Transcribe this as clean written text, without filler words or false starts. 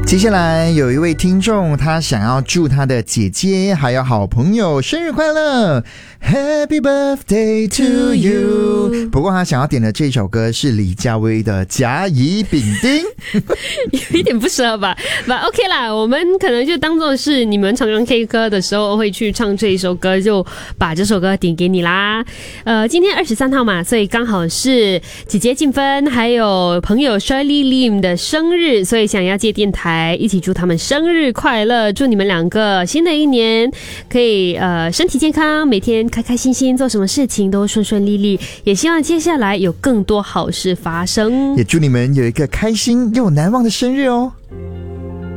接下来有一位听众，他想要祝他的姐姐还有好朋友生日快乐 Happy birthday to you。 不过他想要点的这首歌是李佳薇的甲乙丙丁有一点不适合吧，OK 啦，我们可能就当作是你们常常 K 歌的时候会去唱这一首歌，就把这首歌点给你啦。今天23号嘛，所以刚好是姐姐静芬还有朋友 Shirley Lim 的生日，所以想要借电台一起祝他们生日快乐，祝你们两个新的一年可以身体健康，每天开开心心，做什么事情都顺顺利利，也希望接下来有更多好事发生， 也祝你们有一个开心又难忘的生日哦。